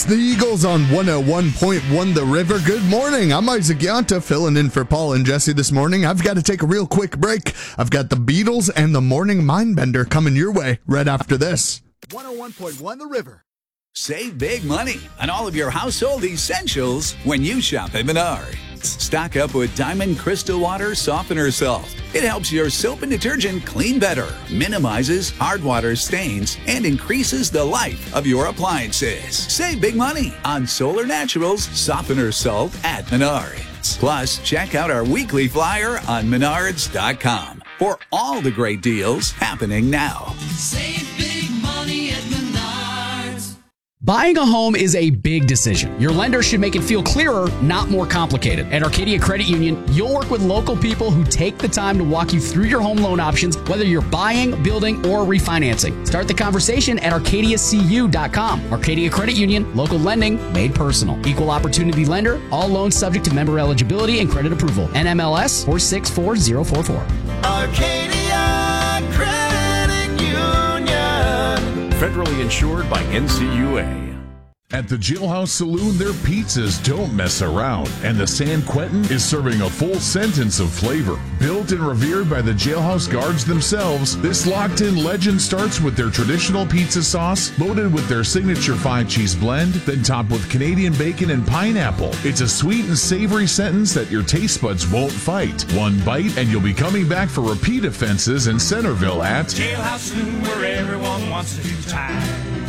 The Eagles on 101.1 The River. Good morning. I'm Isaac Yanta filling in for Paul and Jesse this morning. I've got to take a real quick break. I've got the Beatles and the Morning Mindbender coming your way right after this. 101.1 The River. Save big money on all of your household essentials when you shop at Menards. Stock up with Diamond Crystal Water Softener Salt. It helps your soap and detergent clean better, minimizes hard water stains, and increases the life of your appliances. Save big money on Solar Naturals Softener Salt at Menards. Plus, check out our weekly flyer on Menards.com for all the great deals happening now. Save big money at Menards. Buying a home is a big decision. Your lender should make it feel clearer, not more complicated. At Arcadia Credit Union, you'll work with local people who take the time to walk you through your home loan options, whether you're buying, building, or refinancing. Start the conversation at arcadiacu.com. Arcadia Credit Union, local lending made personal. Equal opportunity lender, all loans subject to member eligibility and credit approval. NMLS 464044. Arcadia Credit Union. Federally insured by NCUA. At the Jailhouse Saloon, their pizzas don't mess around, and the San Quentin is serving a full sentence of flavor. Built and revered by the jailhouse guards themselves, this locked-in legend starts with their traditional pizza sauce, loaded with their signature 5-cheese blend, then topped with Canadian bacon and pineapple. It's a sweet and savory sentence that your taste buds won't fight. One bite, and you'll be coming back for repeat offenses in Centerville at Jailhouse Saloon, where everyone wants to do time.